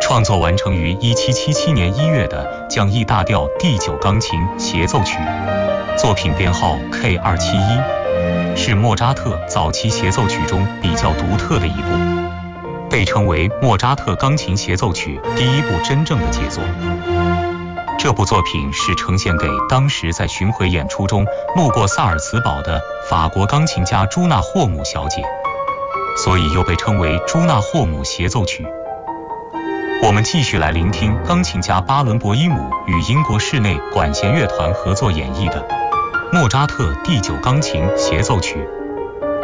创作完成于1777年1月的降 E 大调第9钢琴协奏曲，作品编号 K271，是莫扎特早期协奏曲中比较独特的一部，被称为莫扎特钢琴协奏曲第一部真正的杰作。这部作品是呈现给当时在巡回演出中路过萨尔茨堡的法国钢琴家朱纳霍姆小姐，所以又被称为朱纳霍姆协奏曲。我们继续来聆听钢琴家巴伦博伊姆与英国室内管弦乐团合作演绎的莫扎特第9钢琴协奏曲。